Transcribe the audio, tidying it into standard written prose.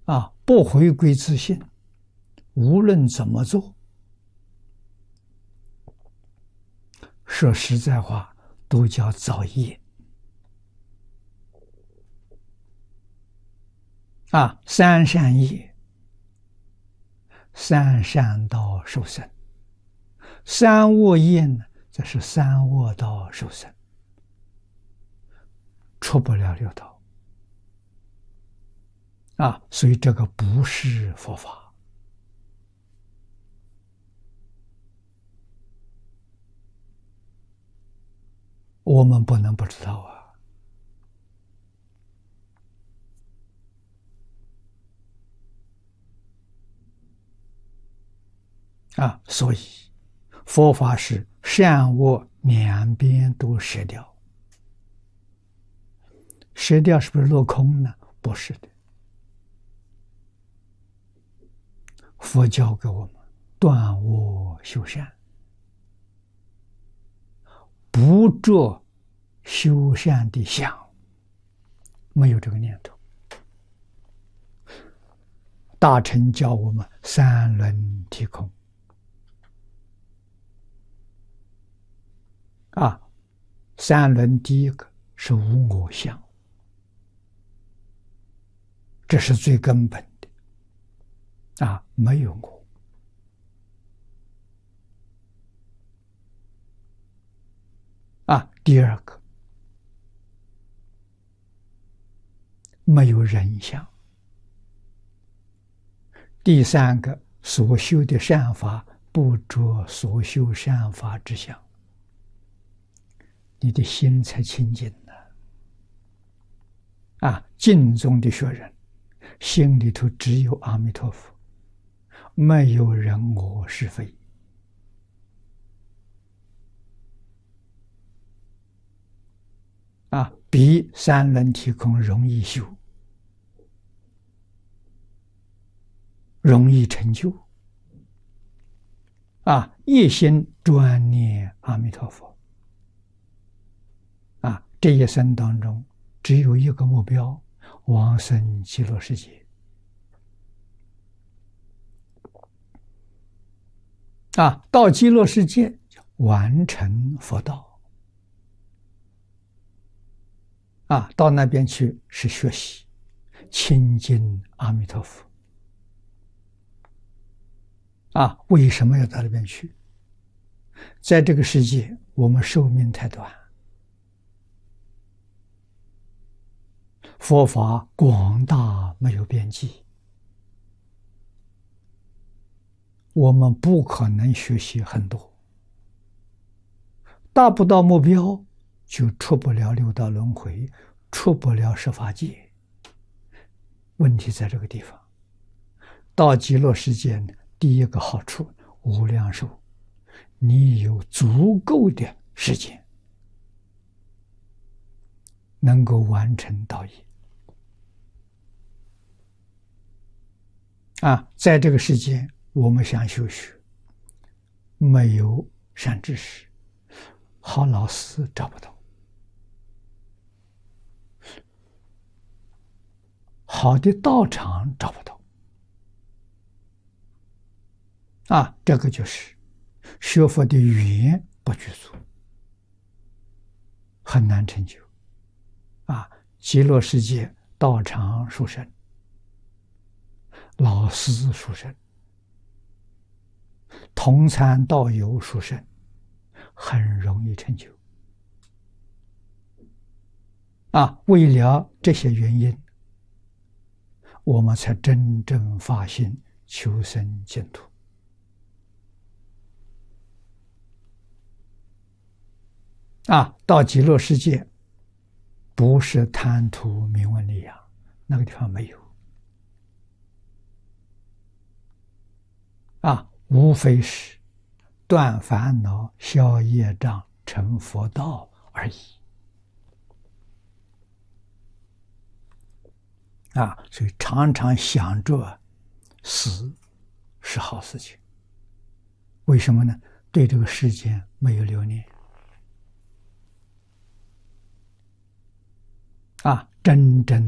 不回归自信，无论怎么做，说实在话，都叫造业。三善业，三善道受生；三恶业呢，则是三恶道受生，出不了六道。所以这个不是佛法。我们不能不知道所以佛法是善恶两边都舍掉。舍掉是不是落空呢？不是的。佛教给我们断恶修善，不着修善的相，没有这个念头。大乘教我们三轮体空。三轮第一个是无我相，这是最根本的。没有我。第二个没有人相。第三个所修的善法不着所修善法之相，你的心才清净了。净宗的学人心里头只有阿弥陀佛，没有人我是非。比三轮体空容易修，容易成就。一心专念阿弥陀佛。这一生当中只有一个目标，往生极乐世界。到极乐世界完成佛道。到那边去是学习亲近阿弥陀佛。为什么要到那边去？在这个世界我们寿命太短，佛法广大没有边际，我们不可能学习很多，达不到目标就出不了六道轮回，出不了十法界。问题在这个地方。到极乐世界呢，第一个好处无量寿，你有足够的时间能够完成道业。在这个世界我们想修学，没有善知识，好老师找不到，好的道场找不到。这个就是学佛的缘不具足，很难成就。极乐世界道场殊胜，老师殊胜，同参道友殊胜，很容易成就。为了这些原因，我们才真正发心求生净土。到极乐世界不是贪图名闻利养，那个地方没有。无非是断烦恼、消业障、成佛道而已。所以常常想着死是好事情。为什么呢？对这个世间没有留念。真正